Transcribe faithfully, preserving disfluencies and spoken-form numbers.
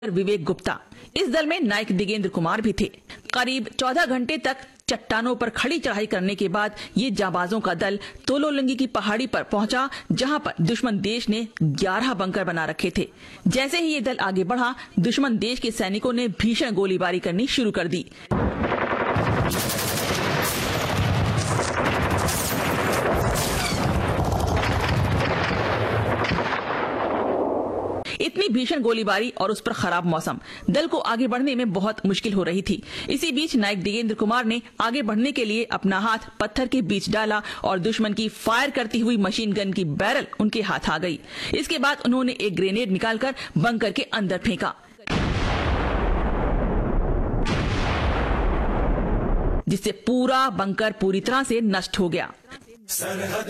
विवेक गुप्ता। इस दल में नायक दिगेंद्र कुमार भी थे। करीब चौदह घंटे तक चट्टानों पर खड़ी चढ़ाई करने के बाद ये जाबाजों का दल तोलोलंगी की पहाड़ी पर पहुंचा, जहां पर दुश्मन देश ने ग्यारह बंकर बना रखे थे। जैसे ही ये दल आगे बढ़ा, दुश्मन देश के सैनिकों ने भीषण गोलीबारी करनी शुरू कर दी। इतनी भीषण गोलीबारी और उस पर खराब मौसम, दल को आगे बढ़ने में बहुत मुश्किल हो रही थी। इसी बीच नायक दिगेंद्र कुमार ने आगे बढ़ने के लिए अपना हाथ पत्थर के बीच डाला और दुश्मन की फायर करती हुई मशीन गन की बैरल उनके हाथ आ गई। इसके बाद उन्होंने एक ग्रेनेड निकालकर बंकर के अंदर फेंका, जिससे पूरा बंकर पूरी तरह से नष्ट हो गया।